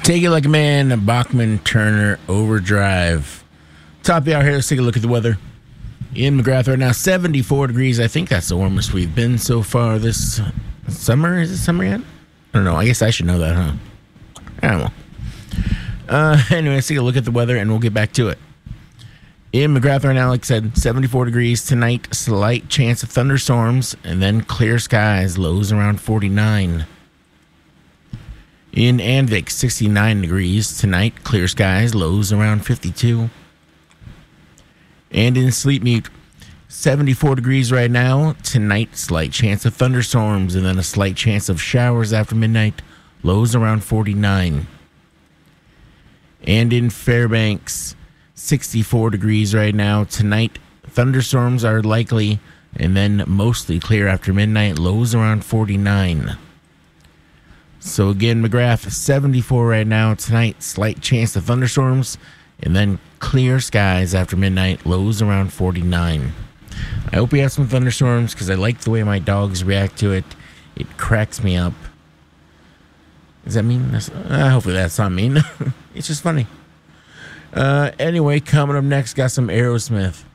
Take it like a man, Bachman Turner Overdrive. Top of the hour here, let's take a look at the weather. In McGrath right now, 74 degrees. I think that's the warmest we've been so far this summer. Is it summer yet? I don't know. I guess I should know that, huh? I don't know. Anyway, let's take a look at the weather and we'll get back to it. In McGrath right now, like I said, 74 degrees. Tonight, slight chance of thunderstorms and then clear skies, lows around 49. In Anvik, 69 degrees. Tonight, clear skies, lows around 52. And in Sleepmute, 74 degrees right now. Tonight, slight chance of thunderstorms and then a slight chance of showers after midnight, lows around 49. And in Fairbanks, 64 degrees right now. Tonight, thunderstorms are likely and then mostly clear after midnight, lows around 49. So again, McGrath, 74 right now. Tonight, slight chance of thunderstorms and then clear skies after midnight, lows around 49. I hope we have some thunderstorms because I like the way my dogs react to it. It cracks me up. Does that mean? Hopefully that's not mean. It's just funny. Anyway, coming up next, got some Aerosmith.